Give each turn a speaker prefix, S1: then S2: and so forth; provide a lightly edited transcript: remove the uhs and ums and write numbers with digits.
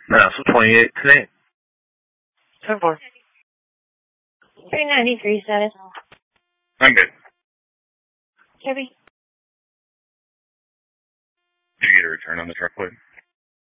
S1: So 28 tonight.
S2: 10-4.
S3: 393 status.
S1: I'm good.
S3: Chevy.
S1: Did you get a return on the truck plate?